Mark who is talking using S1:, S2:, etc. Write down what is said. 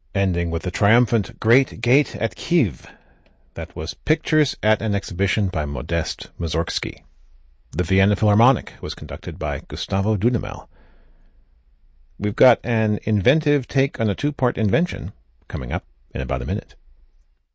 S1: Ending with the triumphant Great Gate at Kiev. That was Pictures at an Exhibition by Modest Mussorgsky. The Vienna Philharmonic was conducted by Gustavo Dudamel. We've got an inventive take on a two-part invention coming up in about a minute.